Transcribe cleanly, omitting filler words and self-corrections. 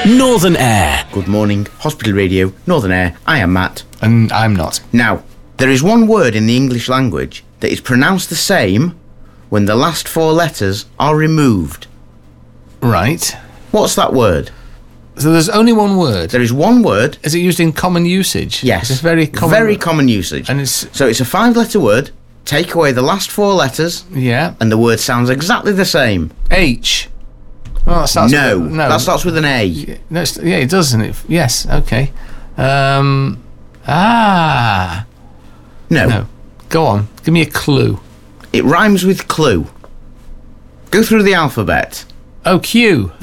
Northern Air. Good morning, Hospital Radio, Northern Air. I am Matt. And I'm not. Now, there is one word in the English language that is pronounced the same when the last 4 letters are removed. Right. What's that word? So there's only one word. There is one word. Is it used in common usage? Yes. It's very common. Very common usage. And it's... So it's a 5-letter word. Take away the last 4 letters. Yeah. And the word sounds exactly the same. H. Well, that starts No. with, no. That starts with an A. No, yeah, it does, doesn't it? Yes, okay. No. No. Go on. Give me a clue. It rhymes with clue. Go through the alphabet. Oh, Q.